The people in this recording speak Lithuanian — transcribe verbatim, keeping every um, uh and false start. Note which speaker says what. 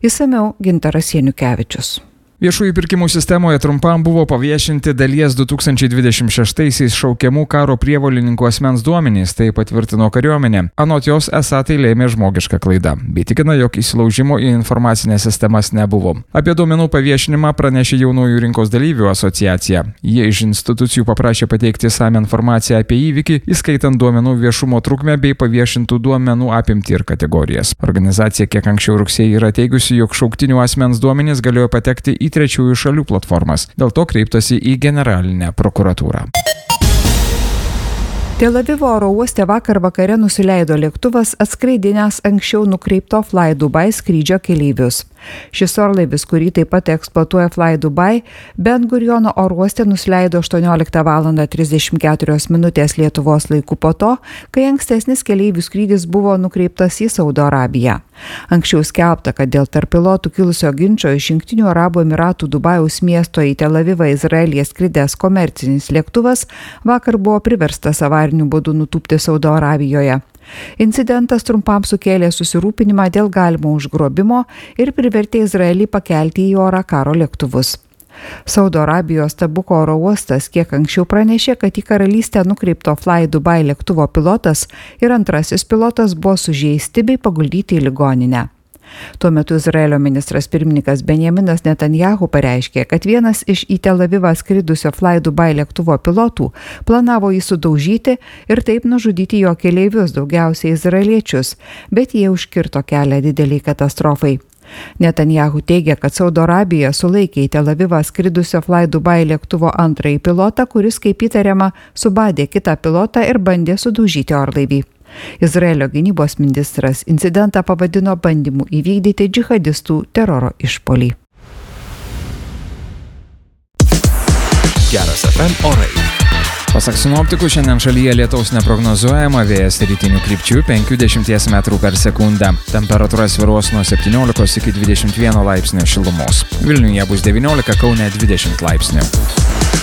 Speaker 1: Išsamiau Gintaras Janukevičius.
Speaker 2: Viešųjų pirkimų sistemoje trumpam buvo paviešinti dalies du tūkstančiai dvidešimt šeštaisiais šaukiamų karo prievolininkų asmens duomenys, tai patvirtino kariuomenė. Anot jos esą tai lėmė žmogiška klaida, bei tikina, jog įsilaužimo į informacinės sistemas nebuvo. Apie duomenų paviešinimą pranešė Jaunųjų rinkos dalyvių asociacija. Jie iš institucijų paprašė pateikti išsamią informaciją apie įvykį, įskaitant duomenų viešumo trukmę bei paviešintų duomenų apimtį ir kategorijas. Organizacija kiek anksčiau rugsėjį yra teigusi, jog šauktinių asmens duomenys galėjo patekti į trečiųjų šalių platformas. Dėl to kreiptasi į generalinę prokuratūrą.
Speaker 1: Tel Avivo oro uoste vakar vakare nusileido lėktuvas atskraidinęs anksčiau nukreipto Fly Dubai skrydžio keleivius. Šis orlaivis, kurį taip pat eksploatuoja Fly Dubai, Ben Guriono oro uoste nusileido aštuonioliktą valandą trisdešimt keturios minutės Lietuvos laiku po to, kai ankstesnis keleivių skrydis buvo nukreiptas į Saudo Arabiją. Anksčiau skelbta, kad dėl tarp pilotų kilusio ginčo iš Jungtinių Arabų Emiratų Dubajaus miesto į Tel Avivą Izraelyje skridęs komercinis lėktuvas vakar buvo priverstas avariniu būdu nutūpti Saudo Arabijoje. Incidentas trumpam sukėlė susirūpinimą dėl galimo užgrobimo ir privertė Izraelį pakelti į orą karo lėktuvus. Saudo Arabijos Tabuko oro uostas kiek anksčiau pranešė, kad į karalystę nukreipto Fly Dubai lėktuvo pilotas ir antrasis pilotas buvo sužeisti bei paguldyti į ligoninę. Tuo metu Izraelio ministras pirmininkas Benjaminas Netanyahu pareiškė, kad vienas iš į Tel Avivą skridusio Fly Dubai lėktuvo pilotų planavo jį sudaužyti ir taip nužudyti jo keleivius, daugiausiai izraeliečius, bet jie užkirto kelią dideliai katastrofai. Netanyahu teigia, kad Saudo Arabija sulaikė į Tel Avivą skridusio Fly Dubai lėktuvo antrąjį pilotą, kuris, kaip įtariama, subadė kitą pilotą ir bandė sudaužyti orlaivį. Izraelio gynybos ministras incidentą pavadino bandymu įvykdyti džihadistų teroro išpuolį.
Speaker 3: Geras F M orai.
Speaker 2: Pasak sinoptikų, šiandien šalyje lietaus neprognozuojama, vėjas rytinių krypčių penkių dešimties metrų per sekundę. Temperatūra svyruos nuo septyniolikos iki dvidešimt vieno laipsnio šilumos. Vilniuje bus devyniolika, Kaune dvidešimt laipsnių.